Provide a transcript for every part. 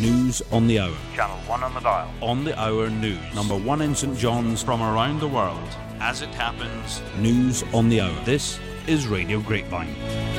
News on the hour. Channel 1 on the dial. On the hour news. Number 1 in St John's from around the world. As it happens, news on the hour. This is Radio Grapevine.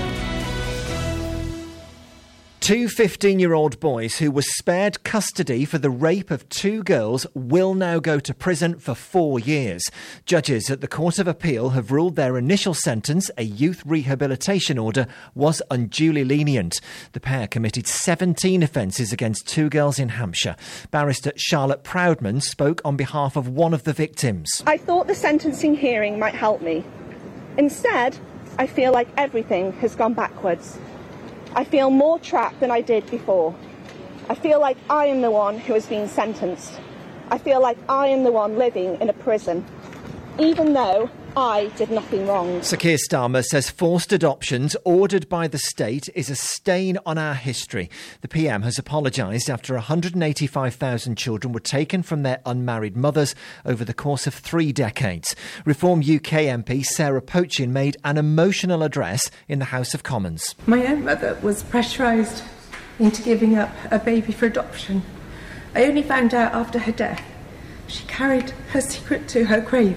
2 15-year-old boys who were spared custody for the rape of 2 girls will now go to prison for 4 years. Judges at the Court of Appeal have ruled their initial sentence, a youth rehabilitation order, was unduly lenient. The pair committed 17 offences against 2 girls in Hampshire. Barrister Charlotte Proudman spoke on behalf of one of the victims. I thought the sentencing hearing might help me. Instead, I feel like everything has gone backwards. I feel more trapped than I did before. I feel like I am the one who has been sentenced. I feel like I am the one living in a prison, even though I did nothing wrong. Sir Keir Starmer says forced adoptions ordered by the state is a stain on our history. The PM has apologised after 185,000 children were taken from their unmarried mothers over the course of 3 decades. Reform UK MP Sarah Pochin made an emotional address in the House of Commons. My own mother was pressurised into giving up a baby for adoption. I only found out after her death. She carried her secret to her grave.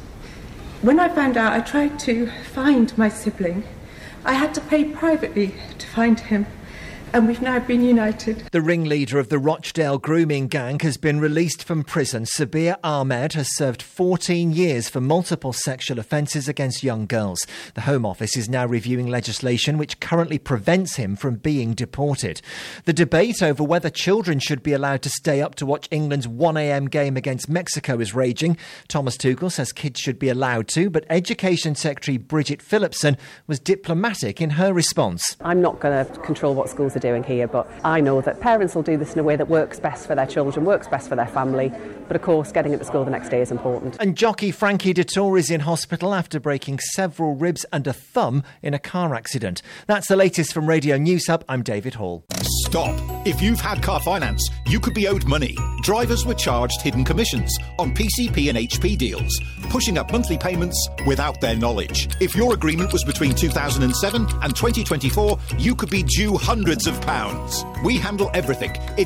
When I found out, I tried to find my sibling. I had to pay privately to find him, and we've now been united. The ringleader of the Rochdale grooming gang has been released from prison. Sabir Ahmed has served 14 years for multiple sexual offences against young girls. The Home Office is now reviewing legislation which currently prevents him from being deported. The debate over whether children should be allowed to stay up to watch England's 1 a.m. game against Mexico is raging. Thomas Tuchel says kids should be allowed to, but Education Secretary Bridget Phillipson was diplomatic in her response. I'm not going to control what schools are doing here, but I know that parents will do this in a way that works best for their children, works best for their family. But of course, getting it to school the next day is important. And jockey Frankie Dettori is in hospital after breaking several ribs and a thumb in a car accident. That's the latest from Radio News Hub. I'm David Hall. Stop. If you've had car finance, you could be owed money. Drivers were charged hidden commissions on PCP and HP deals, pushing up monthly payments without their knowledge. If your agreement was between 2007 and 2024, you could be due hundreds of pounds. We handle everything.